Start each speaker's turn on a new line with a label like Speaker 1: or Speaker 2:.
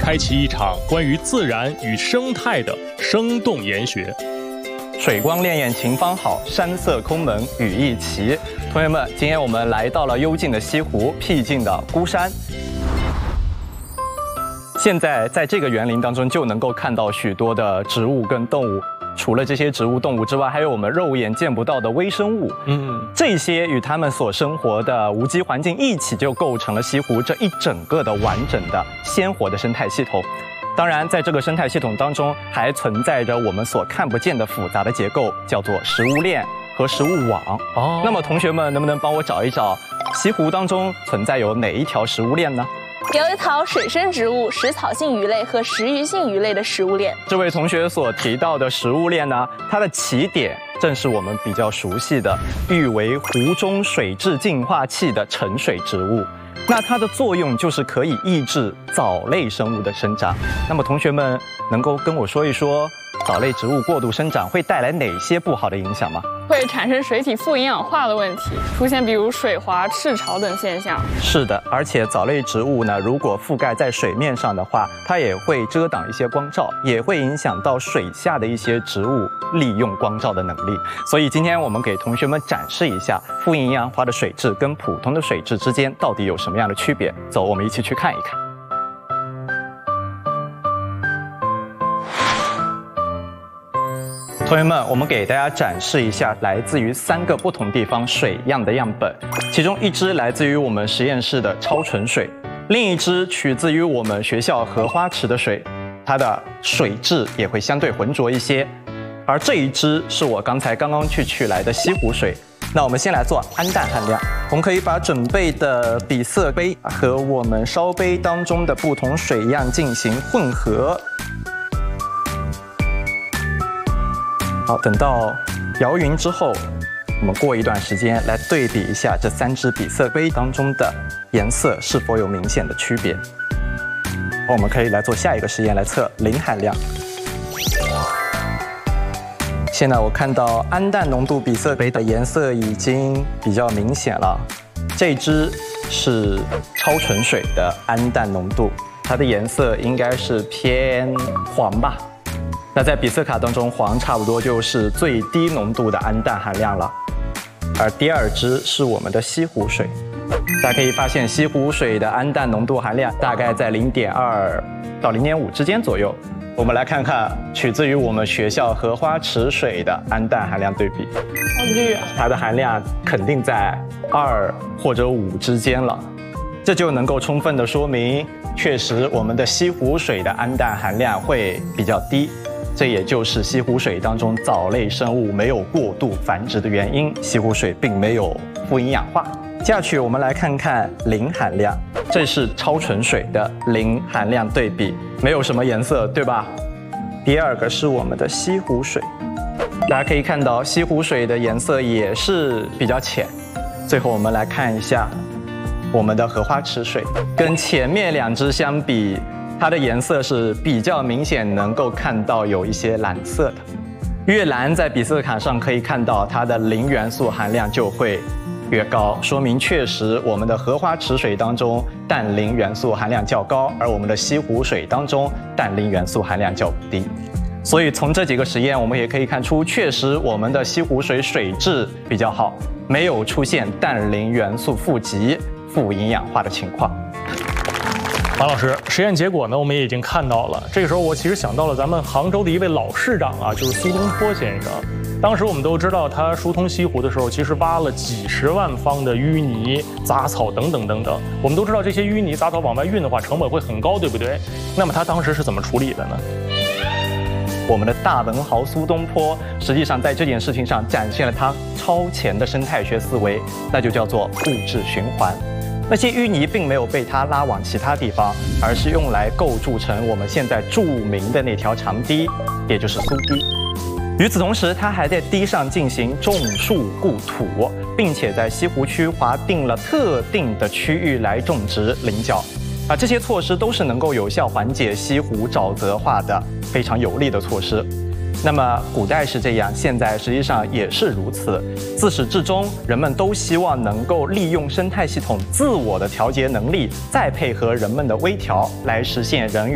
Speaker 1: 开启一场关于自然与生态的生动研学。
Speaker 2: 水光潋滟晴方好，山色空蒙雨亦奇。同学们，今天我们来到了幽静的西湖，僻静的孤山。现在在这个园林当中就能够看到许多的植物跟动物。除了这些植物动物之外，还有我们肉眼见不到的微生物。这些与它们所生活的无机环境一起，就构成了西湖这一整个的完整的鲜活的生态系统。当然，在这个生态系统当中，还存在着我们所看不见的复杂的结构，叫做食物链和食物网。那么同学们能不能帮我找一找西湖当中存在有哪一条食物链呢？
Speaker 3: 有一条水生植物、食草性鱼类和食鱼性鱼类的食物链。
Speaker 2: 这位同学所提到的食物链呢，它的起点正是我们比较熟悉的誉为湖中水质净化器的沉水植物。那它的作用就是可以抑制藻类生物的生长。那么同学们能够跟我说一说，藻类植物过度生长会带来哪些不好的影响吗？
Speaker 4: 会产生水体富营养化的问题，出现比如水滑、赤潮等现象。
Speaker 2: 是的，而且藻类植物呢，如果覆盖在水面上的话，它也会遮挡一些光照，也会影响到水下的一些植物利用光照的能力。所以今天我们给同学们展示一下富营养化的水质跟普通的水质之间到底有什么样的区别。走，我们一起去看一看。同学们，我们给大家展示一下来自于3个不同地方水样的样本，其中一支来自于我们实验室的超纯水，另一支取自于我们学校荷花池的水，它的水质也会相对浑浊一些。而这一支是我刚刚去取来的西湖水。那我们先来做氨氮含量，我们可以把准备的比色杯和我们烧杯当中的不同水样进行混合。好，等到摇匀之后，我们过一段时间来对比一下这3只比色杯当中的颜色是否有明显的区别。我们可以来做下一个实验，来测磷含量。现在我看到氨氮浓度比色杯的颜色已经比较明显了，这支是超纯水的氨氮浓度，它的颜色应该是偏黄吧。那在比色卡当中，黄差不多就是最低浓度的氨氮含量了。而第2支是我们的西湖水，大家可以发现西湖水的氨氮浓度含量大概在0.2到0.5之间左右。我们来看看取自于我们学校荷花池水的氨氮含量对比，
Speaker 4: 好绿啊！
Speaker 2: 它的含量肯定在2或者5之间了，这就能够充分的说明，确实我们的西湖水的氨氮含量会比较低。这也就是西湖水当中藻类生物没有过度繁殖的原因，西湖水并没有富营养化。接下去我们来看看磷含量，这是超纯水的磷含量对比，没有什么颜色，对吧？第2个是我们的西湖水，大家可以看到西湖水的颜色也是比较浅。最后我们来看一下我们的荷花池水，跟前面2支相比，它的颜色是比较明显，能够看到有一些蓝色的。越蓝在比色卡上可以看到它的磷元素含量就会越高，说明确实我们的荷花池水当中氮磷元素含量较高，而我们的西湖水当中氮磷元素含量较低。所以从这几个实验我们也可以看出，确实我们的西湖水水质比较好，没有出现氮磷元素富集、富营养化的情况。
Speaker 1: 马老师，实验结果呢，我们也已经看到了。这个时候，我其实想到了咱们杭州的一位老市长啊，就是苏东坡先生。当时我们都知道，他疏通西湖的时候，其实挖了几十万方的淤泥、杂草等等等等。我们都知道，这些淤泥、杂草往外运的话，成本会很高，对不对？那么他当时是怎么处理的呢？
Speaker 2: 我们的大文豪苏东坡，实际上在这件事情上展现了他超前的生态学思维，那就叫做物质循环。那些淤泥并没有被它拉往其他地方，而是用来构筑成我们现在著名的那条长堤，也就是苏堤。与此同时，它还在堤上进行种树固土，并且在西湖区划定了特定的区域来种植菱角。这些措施都是能够有效缓解西湖沼泽化的非常有力的措施。那么古代是这样，现在实际上也是如此。自始至终，人们都希望能够利用生态系统自我的调节能力，再配合人们的微调，来实现人与